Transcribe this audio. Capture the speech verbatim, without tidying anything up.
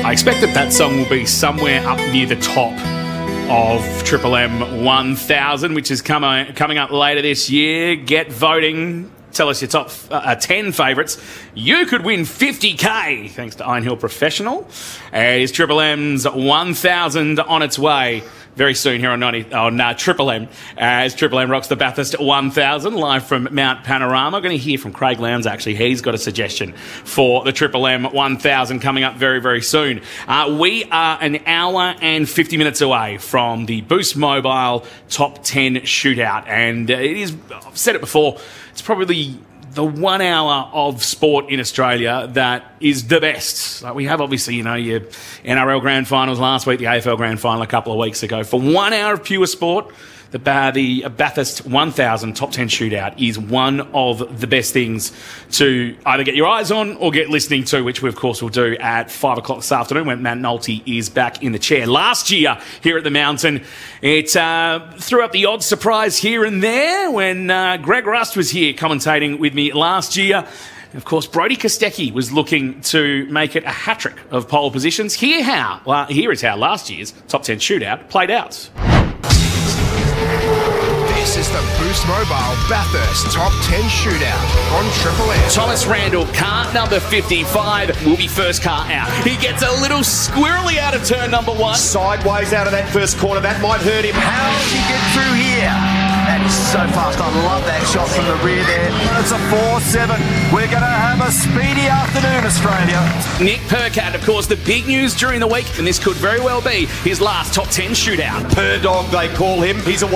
I expect that that song will be somewhere up near the top of Triple M one thousand, which is coming coming up later this year. Get voting. Tell us your top uh, ten favourites. You could win fifty K thanks to Iron Hill Professional. Uh, is Triple M's one thousand on its way very soon here on ninety on uh, Triple M, uh, as Triple M rocks the Bathurst one thousand live from Mount Panorama. I'm going to hear from Craig Lowndes, actually. He's got a suggestion for the Triple M one thousand coming up very, very soon. Uh, we are an hour and fifty minutes away from the Boost Mobile Top ten Shootout, and uh, it is, I've said it before, it's probably the one hour of sport in Australia that is the best. Like we have, obviously, you know, your N R L Grand Finals last week, the A F L Grand Final a couple of weeks ago. For one hour of pure sport, the, uh, the Bathurst one thousand Top ten Shootout is one of the best things to either get your eyes on or get listening to, which we, of course, will do at five o'clock this afternoon when Matt Nolte is back in the chair. Last year here at the Mountain, it uh, threw up the odd surprise here and there when uh, Greg Rust was here commentating with me last year. Of course, Brodie Kostecki was looking to make it a hat-trick of pole positions. Here, how, well, here is how last year's Top ten Shootout played out. This is the Boost Mobile Bathurst Top ten Shootout on Triple M. Thomas Randall, car number fifty-five, will be first car out. He gets a little squirrely out of turn number one. Sideways out of that first corner. That might hurt him. How does he get through here? That is so fast. I love that shot from the rear there. It's a four seven. We're going to have a speedy afternoon, Australia. Nick Percat, of course, the big news during the week, and this could very well be his last Top ten Shootout. Per dog, they call him. He's a